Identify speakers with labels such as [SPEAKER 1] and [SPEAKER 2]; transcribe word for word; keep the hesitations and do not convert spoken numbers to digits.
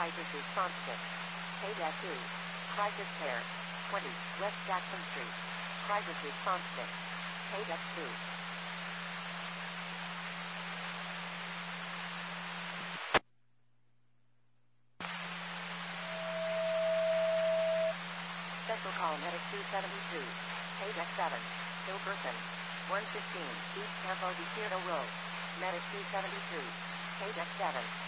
[SPEAKER 1] Crisis Response Kit. Paydeck two. Crisis Care. twenty. West Jackson Street. Crisis Response Kit. Paydeck two. Special Call Medic two seventy-two. Paydeck seven. Ill Person. one fifteen. East Campo de Tierra Road. Medic two seventy-two. Paydeck seven.